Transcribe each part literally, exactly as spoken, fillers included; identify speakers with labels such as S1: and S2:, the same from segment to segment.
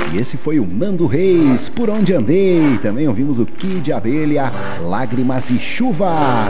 S1: E esse foi o Nando Reis, Por Onde Andei. Também ouvimos o Kid Abelha, Lágrimas e Chuva.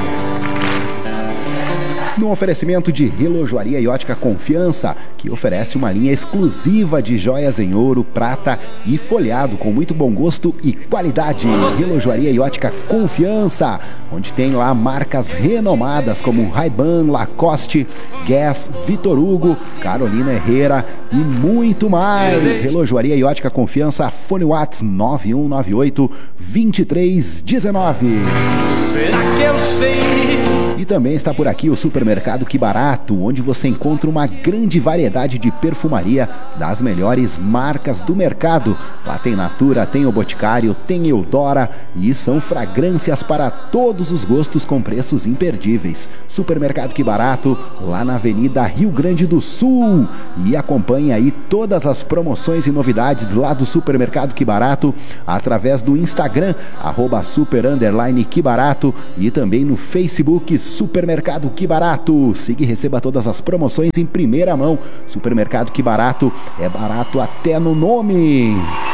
S1: No oferecimento de Relojoaria e Ótica Confiança, que oferece uma linha exclusiva de joias em ouro, prata e folhado com muito bom gosto e qualidade. Relojoaria e Ótica Confiança, onde tem lá marcas renomadas como Ray-Ban, Lacoste, Guess, Vitor Hugo, Carolina Herrera e muito mais. Relojoaria e Ótica Confiança, fone Whats nove um nove oito, dois três um nove.
S2: Será que eu sei?
S1: E também está por aqui o Supermercado Que Barato, onde você encontra uma grande variedade de perfumaria das melhores marcas do mercado. Lá tem Natura, tem o Boticário, tem Eudora e são fragrâncias para todos os gostos com preços imperdíveis. Supermercado Que Barato, lá na Avenida Rio Grande do Sul. E acompanhe aí todas as promoções e novidades lá do Supermercado Que Barato através do Instagram, arroba super underline que barato, e também no Facebook Supermercado Que Barato. Siga e receba todas as promoções em primeira mão. Supermercado Que Barato, é barato até no nome.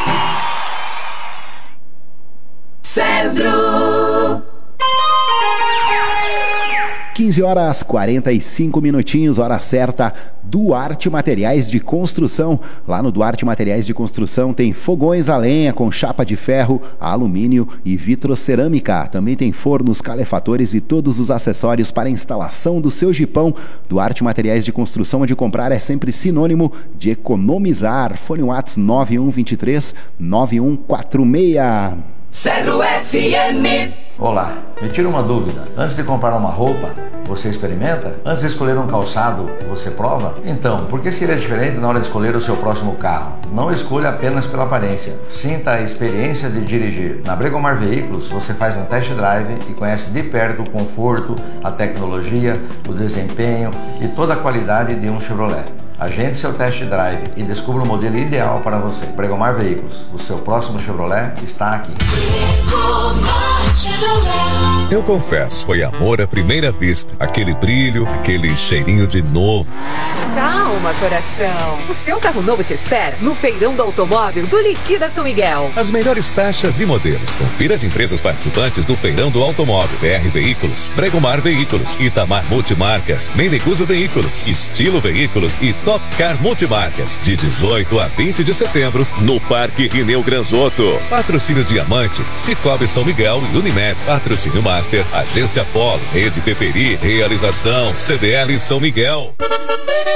S3: Cedro.
S1: quinze horas quarenta e cinco minutinhos, hora certa. Duarte Materiais de Construção. Lá no Duarte Materiais de Construção tem fogões a lenha com chapa de ferro, alumínio e vitrocerâmica. Também tem fornos, calefatores e todos os acessórios para a instalação do seu jipão. Duarte Materiais de Construção, onde comprar é sempre sinônimo de economizar. Fone Whats nove um dois três, nove um quatro seis.
S3: Cedro F M.
S4: Olá, me tira uma dúvida. Antes de comprar uma roupa, você experimenta? Antes de escolher um calçado, você prova? Então, por que seria diferente na hora de escolher o seu próximo carro? Não escolha apenas pela aparência. Sinta a experiência de dirigir. Na Bregomar Veículos, você faz um test drive e conhece de perto o conforto, a tecnologia, o desempenho e toda a qualidade de um Chevrolet. Agende seu test drive e descubra o modelo ideal para você. Bregomar Veículos, o seu próximo Chevrolet está aqui.
S5: Eu confesso, foi amor à primeira vista. Aquele brilho, aquele cheirinho de novo.
S6: Calma, coração. O seu carro novo te espera no Feirão do Automóvel do Liquida São Miguel.
S5: As melhores taxas e modelos. Confira as empresas participantes do Feirão do Automóvel. B R Veículos, Bregomar Veículos, Itamar Multimarcas, Mendecuso Veículos, Estilo Veículos e Top Car Multimarcas. De dezoito a vinte de setembro, no Parque Rineu Granzotto. Patrocínio Diamante, Cicobi São Miguel e Unimed. Patrocínio Master, Agência Polo, Rede Peperi, Realização, C D L São Miguel.